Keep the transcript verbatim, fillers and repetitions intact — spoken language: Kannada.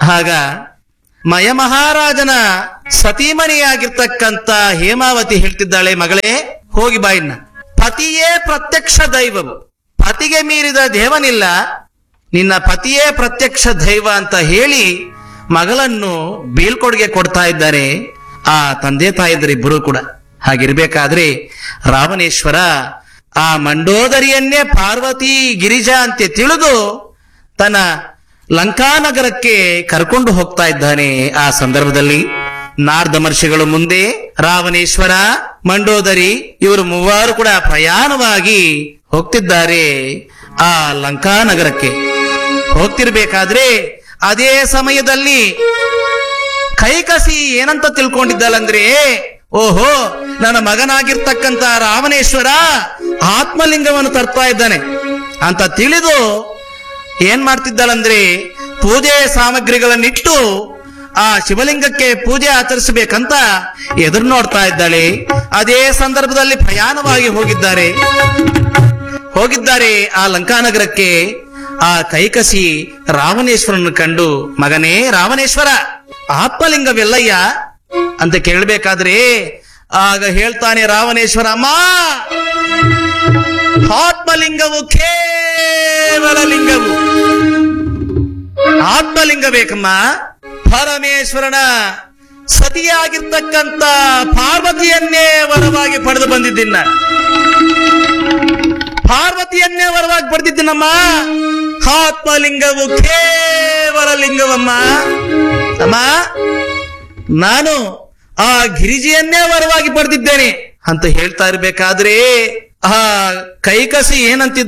ಆಗ ಮಯ ಮಹಾರಾಜನ ಸತೀಮಣಿಯಾಗಿರ್ತಕ್ಕಂಥ ಹೇಮಾವತಿ ಹೇಳ್ತಿದ್ದಾಳೆ, ಮಗಳೇ ಹೋಗಿ ಬಾಯಿನ್ನ, ಪತಿಯೇ ಪ್ರತ್ಯಕ್ಷ ದೈವವು, ಪತಿಗೆ ಮೀರಿದ ದೇವನಿಲ್ಲ, ನಿನ್ನ ಪತಿಯೇ ಪ್ರತ್ಯಕ್ಷ ದೈವ ಅಂತ ಹೇಳಿ ಮಗಳನ್ನು ಬೀಳ್ಕೊಡುಗೆ ಕೊಡ್ತಾ ಇದ್ದಾರೆ ಆ ತಂದೆ ತಾಯಿದರಿಬ್ಬರು ಕೂಡ. ಹಾಗಿರ್ಬೇಕಾದ್ರೆ ರಾವಣೇಶ್ವರ ಆ ಮಂಡೋದರಿಯನ್ನೇ ಪಾರ್ವತಿ ಗಿರಿಜಾ ಅಂತ ತಿಳಿದು ತನ್ನ ಲಂಕಾನಗರಕ್ಕೆ ಕರ್ಕೊಂಡು ಹೋಗ್ತಾ ಇದ್ದಾನೆ. ಆ ಸಂದರ್ಭದಲ್ಲಿ ನಾರದ ಮಹರ್ಷಿಗಳು ಮುಂದೆ, ರಾವಣೇಶ್ವರ, ಮಂಡೋದರಿ ಇವರು ಮೂವರು ಕೂಡ ಪ್ರಯಾಣವಾಗಿ ಹೋಗ್ತಿದ್ದಾರೆ ಆ ಲಂಕಾನಗರಕ್ಕೆ. ಹೋಗ್ತಿರ್ಬೇಕಾದ್ರೆ ಅದೇ ಸಮಯದಲ್ಲಿ ಕೈಕಸಿ ಏನಂತ ತಿಳ್ಕೊಂಡಿದ್ದಲ್ಲಂದ್ರೆ, ಓಹೋ ನನ್ನ ಮಗನಾಗಿರ್ತಕ್ಕಂಥ ರಾವಣೇಶ್ವರ ಆತ್ಮಲಿಂಗವನ್ನು ತರ್ತಾ ಇದ್ದಾನೆ ಅಂತ ತಿಳಿದು ಏನ್ ಮಾಡ್ತಿದ್ದಾಳಂದ್ರೆ, ಪೂಜೆ ಸಾಮಗ್ರಿಗಳನ್ನಿಟ್ಟು ಆ ಶಿವಲಿಂಗಕ್ಕೆ ಪೂಜೆ ಆಚರಿಸಬೇಕಂತ ಎದುರು ನೋಡ್ತಾ ಇದ್ದಾಳೆ. ಅದೇ ಸಂದರ್ಭದಲ್ಲಿ ಪ್ರಯಾಣವಾಗಿ ಹೋಗಿದ್ದಾರೆ ಹೋಗಿದ್ದಾರೆ ಆ ಲಂಕಾನಗರಕ್ಕೆ. ಆ ಕೈಕಸಿ ರಾವಣೇಶ್ವರನ್ನು ಕಂಡು, ಮಗನೇ ರಾವಣೇಶ್ವರ, ಆತ್ಮಲಿಂಗವೆಲ್ಲಯ್ಯ ಅಂತ ಕೇಳಬೇಕಾದ್ರೆ ಆಗ ಹೇಳ್ತಾನೆ ರಾವಣೇಶ್ವರ, ಅಮ್ಮ ಆತ್ಮಲಿಂಗವು ಕೇವಲ ಲಿಂಗವು, ಆತ್ಮಲಿಂಗ ಬೇಕಮ್ಮ. ಪರಮೇಶ್ವರನ ಸತಿಯಾಗಿರ್ತಕ್ಕಂಥ ಪಾರ್ವತಿಯನ್ನೇ ವರವಾಗಿ ಪಡೆದು ಬಂದಿದ್ದೀನ, ಪಾರ್ವತಿಯನ್ನೇ ವರವಾಗಿ ಪಡೆದಿದ್ದೀನಮ್ಮ. ಆತ್ಮಲಿಂಗವು ಕೇವಲ ಲಿಂಗವಮ್ಮ. ಅಮ್ಮ, ನಾನು ಆ ಗಿರಿಜೆಯನ್ನೇ ವರವಾಗಿ ಪಡೆದಿದ್ದೇನೆ ಅಂತ ಹೇಳ್ತಾ ಇರ್ಬೇಕಾದ್ರೆ ಆ ಕೈಕಸಿ ಏನಂತಿದ್ದ